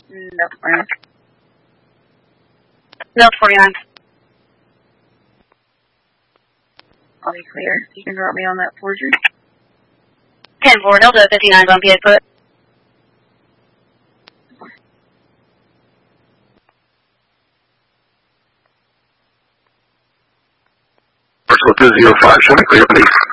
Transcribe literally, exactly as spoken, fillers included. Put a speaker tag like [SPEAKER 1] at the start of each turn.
[SPEAKER 1] No, forty-nine. No, forty-nine. I'll be clear. You can drop me on that forgery. ten four, Delta fifty-nine on P A foot.
[SPEAKER 2] Let's go to zero five, show me clear, please.